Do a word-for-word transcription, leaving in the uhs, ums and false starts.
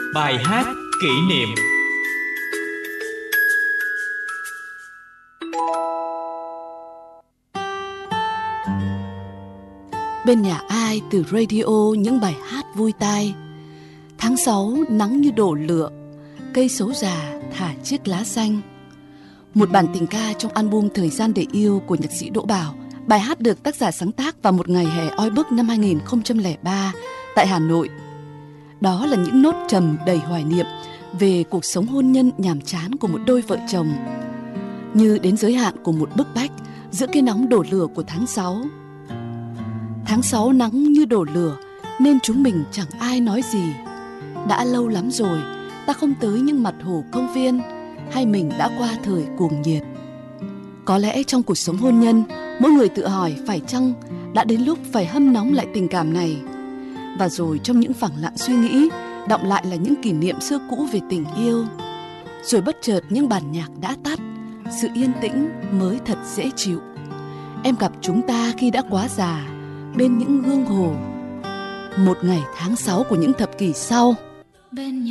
Bài hát kỷ niệm. Bên nhà ai từ radio những bài hát vui tai. Tháng sáu nắng như đổ lửa, cây xấu già thả chiếc lá xanh. Một bản tình ca trong album Thời gian để yêu của nhạc sĩ Đỗ Bảo. Bài hát được tác giả sáng tác vào một ngày hè oi bức năm hai nghìn không trăm lẻ ba tại Hà Nội. Đó là những nốt trầm đầy hoài niệm về cuộc sống hôn nhân nhàm chán của một đôi vợ chồng, như đến giới hạn của một bức bách giữa cái nóng đổ lửa của tháng sáu. Tháng sáu nắng như đổ lửa nên chúng mình chẳng ai nói gì. Đã lâu lắm rồi ta không tới những mặt hồ công viên, hay mình đã qua thời cuồng nhiệt. Có lẽ trong cuộc sống hôn nhân, mỗi người tự hỏi phải chăng đã đến lúc phải hâm nóng lại tình cảm này. Và rồi trong những phẳng lặng suy nghĩ, đọng lại là những kỷ niệm xưa cũ về tình yêu. Rồi bất chợt những bản nhạc đã tắt, sự yên tĩnh mới thật dễ chịu. Em gặp chúng ta khi đã quá già, bên những gương hồ. Một ngày tháng sáu của những thập kỷ sau. Bên